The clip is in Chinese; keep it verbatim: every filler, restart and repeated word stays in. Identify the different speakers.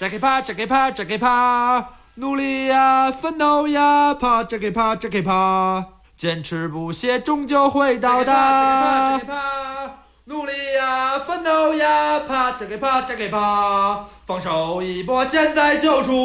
Speaker 1: 再给爬，再给爬，再给爬，努力呀，奋斗呀，爬，再给爬，再给爬，坚持不懈，终究会到达。再给爬，再给爬，努力呀，奋斗呀，爬，再给爬，再给爬，放手一搏，现在就出。